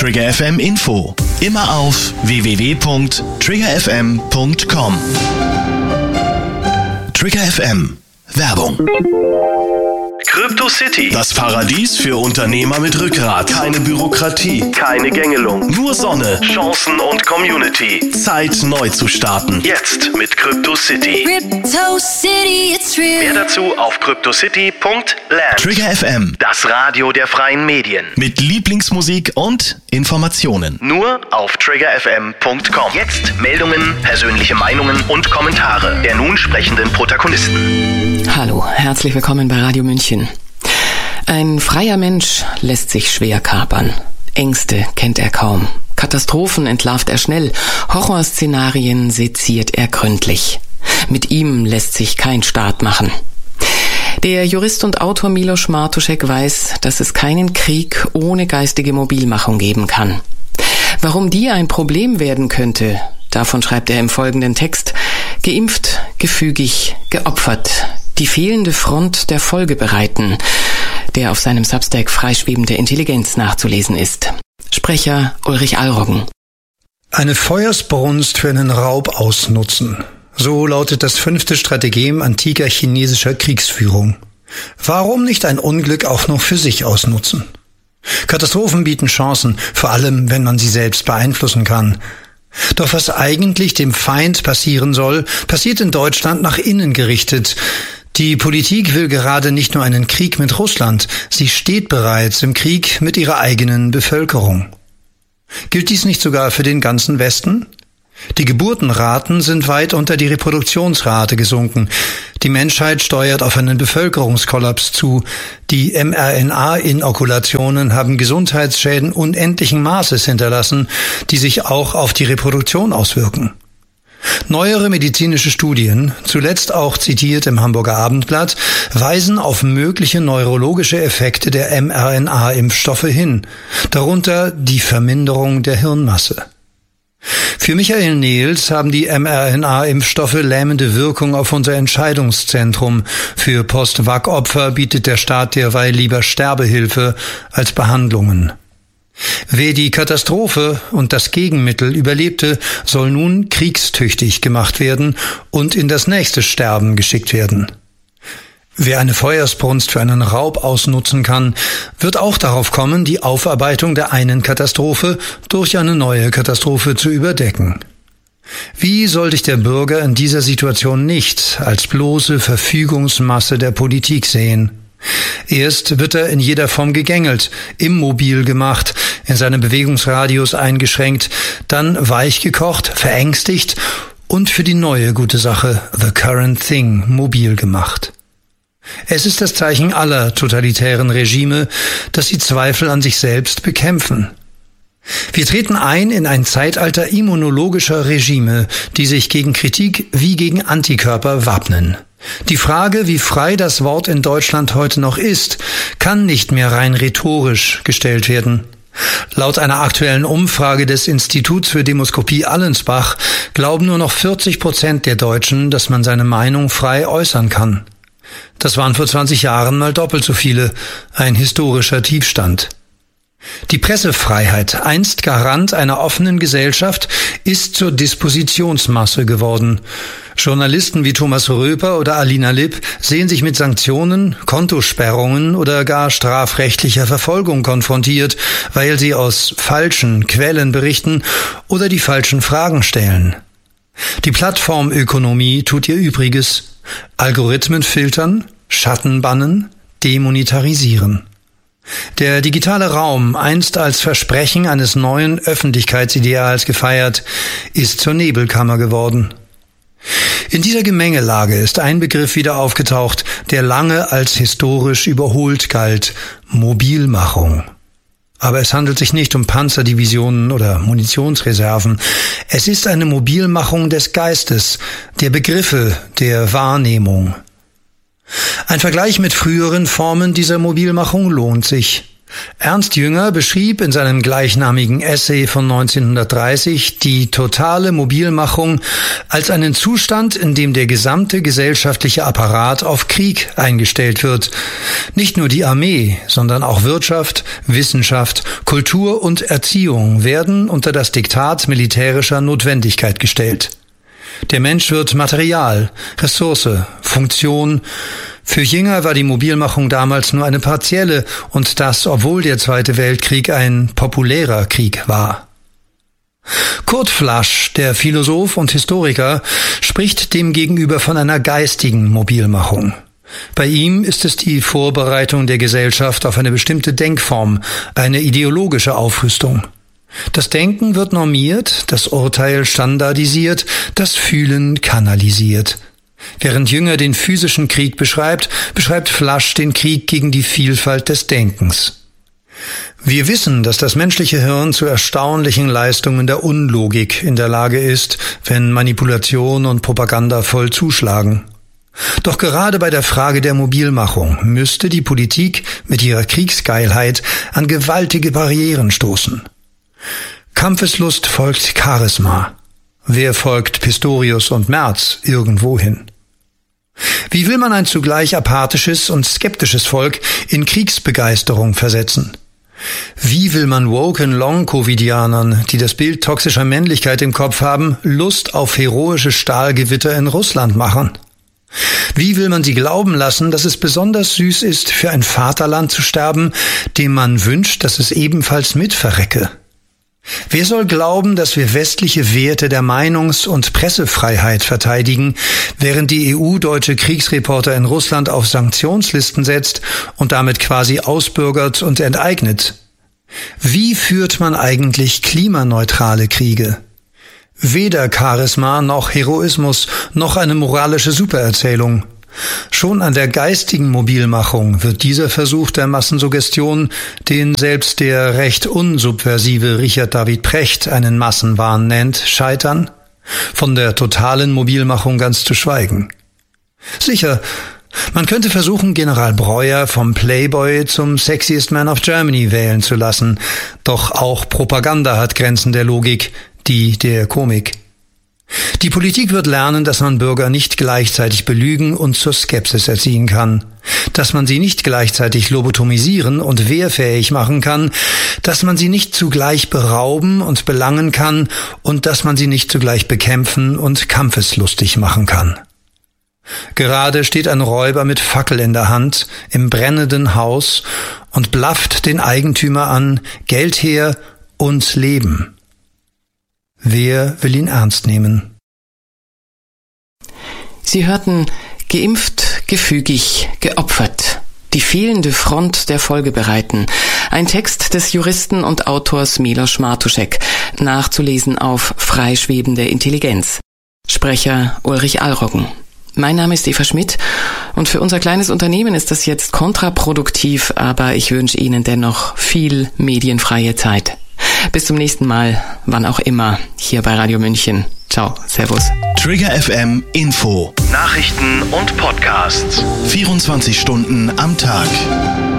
Trigger FM Info. Immer auf www.triggerfm.com. Trigger FM. Werbung. Crypto City. Das Paradies für Unternehmer mit Rückgrat. Keine Bürokratie. Keine Gängelung. Nur Sonne. Chancen und Community. Zeit, neu zu starten. Jetzt mit Crypto City. Crypto City, it's real. Mehr dazu auf cryptocity.land. Trigger FM. Das Radio der freien Medien. Mit Lieblingsmusik und Informationen. Nur auf triggerfm.com. Jetzt Meldungen, persönliche Meinungen und Kommentare der nun sprechenden Protagonisten. Hallo, herzlich willkommen bei Radio München. Ein freier Mensch lässt sich schwer kapern. Ängste kennt er kaum. Katastrophen entlarvt er schnell. Horrorszenarien seziert er gründlich. Mit ihm lässt sich kein Staat machen. Der Jurist und Autor Miloš Martušek weiß, dass es keinen Krieg ohne geistige Mobilmachung geben kann. Warum die ein Problem werden könnte, davon schreibt er im folgenden Text: Geimpft, gefügig, geopfert. Die fehlende Front der Folgebereiten, der auf seinem Substack Freischwebende Intelligenz nachzulesen ist. Sprecher Ulrich Alroggen. Eine Feuersbrunst für einen Raub ausnutzen. So lautet das 5. Stratagem antiker chinesischer Kriegsführung. Warum nicht ein Unglück auch noch für sich ausnutzen? Katastrophen bieten Chancen, vor allem wenn man sie selbst beeinflussen kann. Doch was eigentlich dem Feind passieren soll, passiert in Deutschland nach innen gerichtet. Die Politik will gerade nicht nur einen Krieg mit Russland, sie steht bereits im Krieg mit ihrer eigenen Bevölkerung. Gilt dies nicht sogar für den ganzen Westen? Die Geburtenraten sind weit unter die Reproduktionsrate gesunken. Die Menschheit steuert auf einen Bevölkerungskollaps zu. Die mRNA-Inokulationen haben Gesundheitsschäden unendlichen Maßes hinterlassen, die sich auch auf die Reproduktion auswirken. Neuere medizinische Studien, zuletzt auch zitiert im Hamburger Abendblatt, weisen auf mögliche neurologische Effekte der mRNA-Impfstoffe hin, darunter die Verminderung der Hirnmasse. Für Michael Nehls haben die mRNA-Impfstoffe lähmende Wirkung auf unser Entscheidungszentrum. Für Post-Vac-Opfer bietet der Staat derweil lieber Sterbehilfe als Behandlungen. Wer die Katastrophe und das Gegenmittel überlebte, soll nun kriegstüchtig gemacht werden und in das nächste Sterben geschickt werden. Wer eine Feuersbrunst für einen Raub ausnutzen kann, wird auch darauf kommen, die Aufarbeitung der einen Katastrophe durch eine neue Katastrophe zu überdecken. Wie soll dich der Bürger in dieser Situation nicht als bloße Verfügungsmasse der Politik sehen? Erst wird er in jeder Form gegängelt, immobil gemacht, in seinem Bewegungsradius eingeschränkt, dann weichgekocht, verängstigt und für die neue gute Sache, the current thing, mobil gemacht. Es ist das Zeichen aller totalitären Regime, dass sie Zweifel an sich selbst bekämpfen. Wir treten ein in ein Zeitalter immunologischer Regime, die sich gegen Kritik wie gegen Antikörper wappnen. Die Frage, wie frei das Wort in Deutschland heute noch ist, kann nicht mehr rein rhetorisch gestellt werden. Laut einer aktuellen Umfrage des Instituts für Demoskopie Allensbach glauben nur noch 40% der Deutschen, dass man seine Meinung frei äußern kann. Das waren vor 20 Jahren mal doppelt so viele, ein historischer Tiefstand. Die Pressefreiheit, einst Garant einer offenen Gesellschaft, ist zur Dispositionsmasse geworden. Journalisten wie Thomas Röper oder Alina Lipp sehen sich mit Sanktionen, Kontosperrungen oder gar strafrechtlicher Verfolgung konfrontiert, weil sie aus falschen Quellen berichten oder die falschen Fragen stellen. Die Plattformökonomie tut ihr Übriges. Algorithmen filtern, Schatten bannen, demonetarisieren. Der digitale Raum, einst als Versprechen eines neuen Öffentlichkeitsideals gefeiert, ist zur Nebelkammer geworden. In dieser Gemengelage ist ein Begriff wieder aufgetaucht, der lange als historisch überholt galt: Mobilmachung. Aber es handelt sich nicht um Panzerdivisionen oder Munitionsreserven. Es ist eine Mobilmachung des Geistes, der Begriffe, der Wahrnehmung. Ein Vergleich mit früheren Formen dieser Mobilmachung lohnt sich. Ernst Jünger beschrieb in seinem gleichnamigen Essay von 1930 die totale Mobilmachung als einen Zustand, in dem der gesamte gesellschaftliche Apparat auf Krieg eingestellt wird. Nicht nur die Armee, sondern auch Wirtschaft, Wissenschaft, Kultur und Erziehung werden unter das Diktat militärischer Notwendigkeit gestellt. Der Mensch wird Material, Ressource, Funktion. Für Jünger war die Mobilmachung damals nur eine partielle, und das, obwohl der Zweite Weltkrieg ein populärer Krieg war. Kurt Flasch, der Philosoph und Historiker, spricht demgegenüber von einer geistigen Mobilmachung. Bei ihm ist es die Vorbereitung der Gesellschaft auf eine bestimmte Denkform, eine ideologische Aufrüstung. Das Denken wird normiert, das Urteil standardisiert, das Fühlen kanalisiert. Während Jünger den physischen Krieg beschreibt, beschreibt Flasch den Krieg gegen die Vielfalt des Denkens. Wir wissen, dass das menschliche Hirn zu erstaunlichen Leistungen der Unlogik in der Lage ist, wenn Manipulation und Propaganda voll zuschlagen. Doch gerade bei der Frage der Mobilmachung müsste die Politik mit ihrer Kriegsgeilheit an gewaltige Barrieren stoßen. Kampfeslust folgt Charisma. Wer folgt Pistorius und Merz irgendwohin? Wie will man ein zugleich apathisches und skeptisches Volk in Kriegsbegeisterung versetzen? Wie will man woken Long-Covidianern, die das Bild toxischer Männlichkeit im Kopf haben, Lust auf heroische Stahlgewitter in Russland machen? Wie will man sie glauben lassen, dass es besonders süß ist, für ein Vaterland zu sterben, dem man wünscht, dass es ebenfalls mitverrecke? Wer soll glauben, dass wir westliche Werte der Meinungs- und Pressefreiheit verteidigen, während die EU deutsche Kriegsreporter in Russland auf Sanktionslisten setzt und damit quasi ausbürgert und enteignet? Wie führt man eigentlich klimaneutrale Kriege? Weder Charisma noch Heroismus noch eine moralische Supererzählung. Schon an der geistigen Mobilmachung wird dieser Versuch der Massensuggestion, den selbst der recht unsubversive Richard David Precht einen Massenwahn nennt, scheitern, von der totalen Mobilmachung ganz zu schweigen. Sicher, man könnte versuchen, General Breuer vom Playboy zum Sexiest Man of Germany wählen zu lassen, doch auch Propaganda hat Grenzen der Logik, die der Komik. Die Politik wird lernen, dass man Bürger nicht gleichzeitig belügen und zur Skepsis erziehen kann, dass man sie nicht gleichzeitig lobotomisieren und wehrfähig machen kann, dass man sie nicht zugleich berauben und belangen kann und dass man sie nicht zugleich bekämpfen und kampfeslustig machen kann. Gerade steht ein Räuber mit Fackel in der Hand im brennenden Haus und blafft den Eigentümer an, Geld her und Leben. Wer will ihn ernst nehmen? Sie hörten Geimpft, gefügig, geopfert. Die fehlende Front der Folgebereiten. Ein Text des Juristen und Autors Miloš Martušek. Nachzulesen auf Freischwebende Intelligenz. Sprecher Ulrich Alroggen. Mein Name ist Eva Schmidt und für unser kleines Unternehmen ist das jetzt kontraproduktiv, aber ich wünsche Ihnen dennoch viel medienfreie Zeit. Bis zum nächsten Mal, wann auch immer, hier bei Radio München. Ciao, Servus. Trigger FM Info. Nachrichten und Podcasts. 24 Stunden am Tag.